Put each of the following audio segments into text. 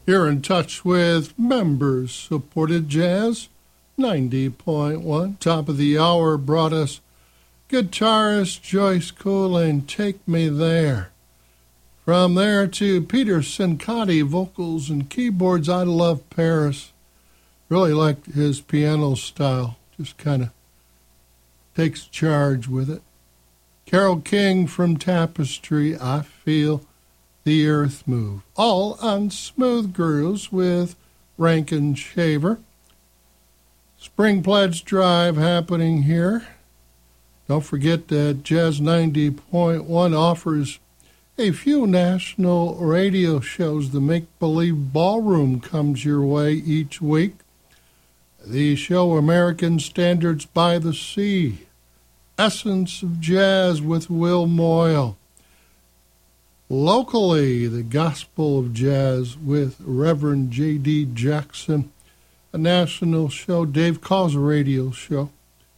You're in touch with members-supported Jazz 90.1. Top of the hour brought us guitarist Joyce Cooling, Take Me There. From there to Peter Sincotti, vocals and keyboards, I Love Paris. Really like his piano style, just kind of takes charge with it. Carole King from Tapestry, I Feel the Earth Move. All on Smooth Grooves with Rankin Shaver. Spring Pledge Drive happening here. Don't forget that Jazz 90.1 offers a few national radio shows. The Make Believe Ballroom comes your way each week. The show American Standards by the Sea. Essence of Jazz with Will Moyle. Locally, the Gospel of Jazz with Reverend J.D. Jackson. A national show, Dave calls a radio show.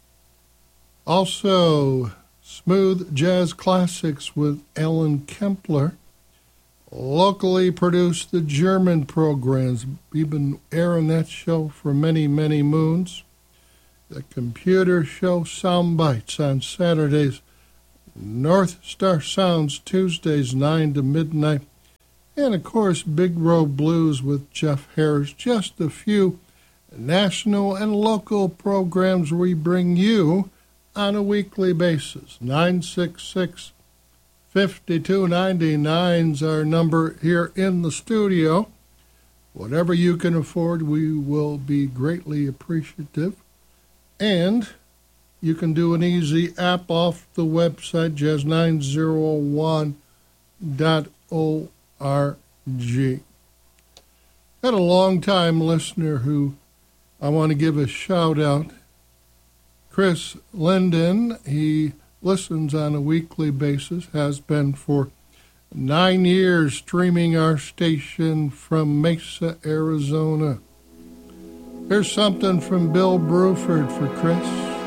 Also, Smooth Jazz Classics with Alan Kempler. Locally produced the German programs. We've been airing that show for many, many moons. The computer show Sound Bites on Saturdays. North Star Sounds Tuesdays 9 to midnight. And of course, Big Road Blues with Jeff Harris. Just a few national and local programs we bring you on a weekly basis. 966-5299 is our number here in the studio. Whatever you can afford, we will be greatly appreciative. And you can do an easy app off the website, jazz901.org. Had a long-time listener who I want to give a shout-out. Chris Linden, he listens on a weekly basis, has been for 9 years streaming our station from Mesa, Arizona. Here's something from Bill Bruford for Chris.